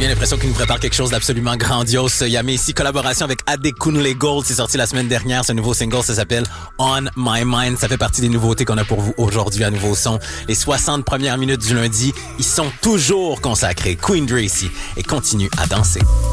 bien l'impression qu'il nous prépare quelque chose d'absolument grandiose. Il y a ici collaboration avec Adekunle Gold. C'est sorti la semaine dernière. Ce nouveau single, ça s'appelle On My Mind. Ça fait partie des nouveautés qu'on a pour vous aujourd'hui à Nouveau Son. Les 60 premières minutes du lundi, ils sont toujours consacrés. Queen Dracy et continue à danser.